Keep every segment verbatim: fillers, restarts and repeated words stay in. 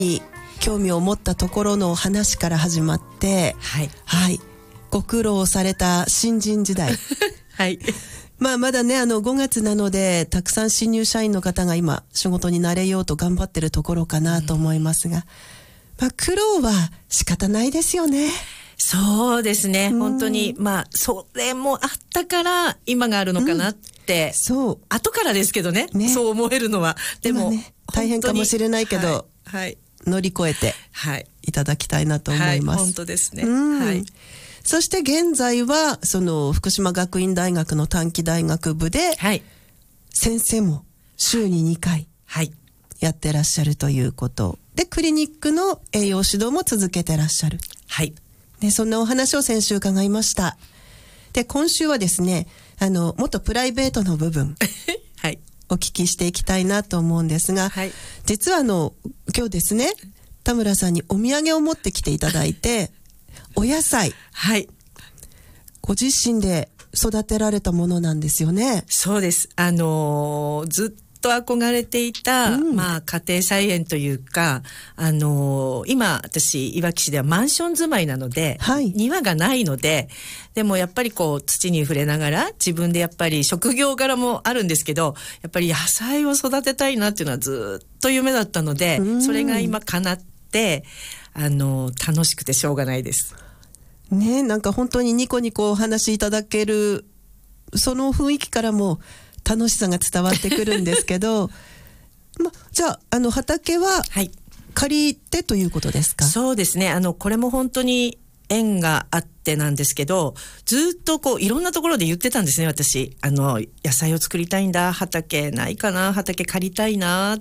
に興味を持ったところの話から始まって、 はい、 はい、ご苦労された新人時代はい、 まあまだね、あのごがつなのでたくさん新入社員の方が今仕事に慣れようと頑張ってるところかなと思いますが、うん、まあ苦労は仕方ないですよね。 そうですね、うん、本当にまあそれもあったから今があるのかなって、うん、そう後からですけど ね, ねそう思えるのはでも、ね、 大変かもしれないけど、 はいはい、 乗り越えていただきたいなと思います、 はい、本当ですね、 うんはい、 そして現在はその福島学院大学の短期大学部で、はい、先生も週ににかいやってらっしゃるということで、クリニックの栄養指導も続けてらっしゃる、 はいでそんなお話を先週伺いました。で今週はですね、あのもっとプライベートの部分、はい、お聞きしていきたいなと思うんですが、はい、実はあの今日ですね、田村さんにお土産を持ってきていただいてお野菜、はい、ご自身で育てられたものなんですよね。 そうです。あのー、ずっと憧れていた、うん、まあ家庭菜園というか、あのー、今私いわき市ではマンション住まいなので、はい、庭がないので、でもやっぱりこう土に触れながら自分でやっぱり職業柄もあるんですけど、やっぱり野菜を育てたいなっていうのはずっと夢だったので、うん、それが今叶ってあのー、楽しくてしょうがないですね。なんか本当にニコニコお話しいただけるその雰囲気からも楽しさが伝わってくるんですけどま、じゃあ、あの畑は借りてということですか？ はい、そうですね。あのこれも本当に縁があってなんですけど、ずっとこういろんなところで言ってたんですね。私あの野菜を作りたいんだ、畑ないかな、畑借りたいなって、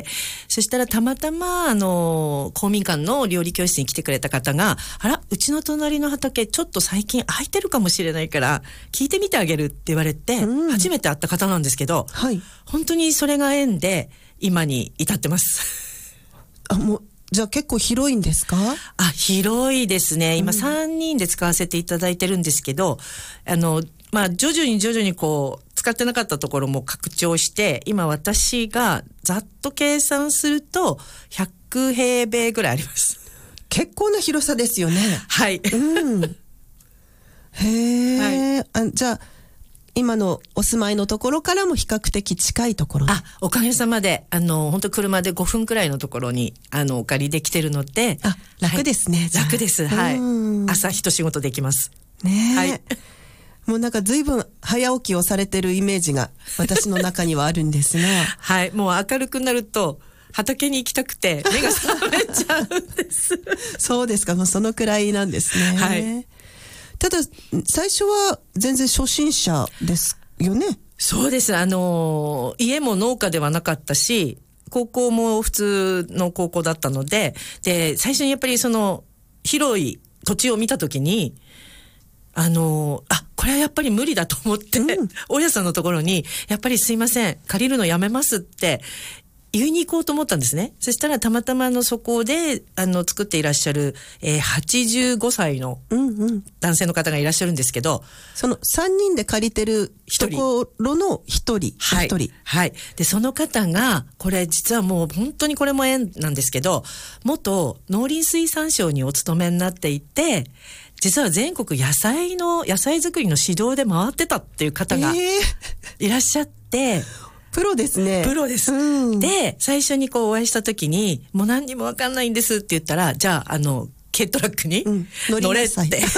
そしたらたまたまあの公民館の料理教室に来てくれた方が、あらうちの隣の畑ちょっと最近空いてるかもしれないから聞いてみてあげるって言われて、うん、初めて会った方なんですけど、はい、本当にそれが縁で今に至ってますあ、もうじゃあ結構広いんですか？ あ、広いですね。今さんにんで使わせていただいてるんですけど、あのまあ徐々に徐々にこう使ってなかったところも拡張して、今私がざっと計算するとひゃくへいべいぐらいあります。 結構な広さですよね。 はい、 うん、へえ、はい、あ、じゃあ今のお住まいのところからも比較的近いところ。 あ、おかげさまであの本当車でごふんくらいのところにあのお借りできてるので、 あ、楽ですね、 はい、楽です。はい、朝一仕事できますね。 はい、 もうなんか随分早起きをされてるイメージが私の中にはあるんですがはい、もう明るくなると畑に行きたくて目が覚めちゃうんですそうですか。もうそのくらいなんですね。はい、ただ最初は全然初心者ですよね。 そうです。あの家も農家ではなかったし、高校も普通の高校だったので、で最初にやっぱりその広い土地を見たときに、あのあこれはやっぱり無理だと思って、うん、大家さんのところにやっぱりすいません借りるのやめますって言いに行こうと思ったんですね。そしたらたまたまのそこであの作っていらっしゃる、えー、はちじゅうごさいの男性の方がいらっしゃるんですけど、うんうん、 そのさんにんで借りてるところのひとり、 はい、 ひとり、 はい、でその方がこれ実はもう本当にこれも縁なんですけど、元農林水産省にお勤めになっていて、実は全国野菜の野菜作りの指導で回ってたっていう方がいらっしゃって、えープロですね。 プロです、うん、で最初にこうお会いした時にもう何にも分かんないんですって言ったら、じゃああの軽トラックに乗れって言われて、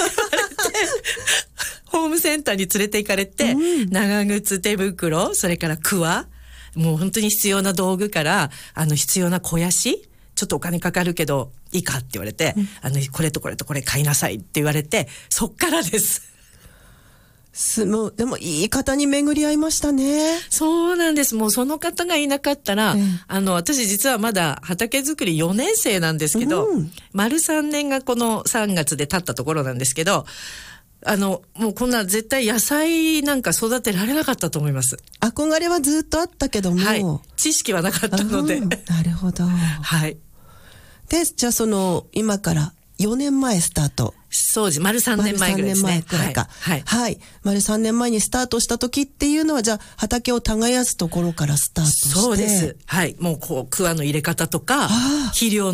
ホームセンターに連れて行かれて、うん、長靴、手袋、それからクワ、もう本当に必要な道具からあの必要な肥やし、ちょっとお金かかるけどいいかって言われて、うん、あのこれとこれとこれ買いなさいって言われて、そっからですすもうでもいい方に巡り合いましたね。 そうなんです。もうその方がいなかったら、うん、あの私実はまだ畑作りよねんせいなんですけど、うん、丸さんねんがこのさんがつで経ったところなんですけど、あのもうこんな絶対野菜なんか育てられなかったと思います。 憧れはずっとあったけども、はい、 知識はなかったので、うん、 なるほど。 はい。 でじゃあその今からよねんまえスタート。 そうです。丸さんねんまえぐらいですね。 丸さんねんまえくらいか。はい。はい。丸さんねんまえにスタートした時っていうのは、じゃあ、畑を耕すところからスタートして。 そうです。はい。もう、こう、桑の入れ方とか、肥料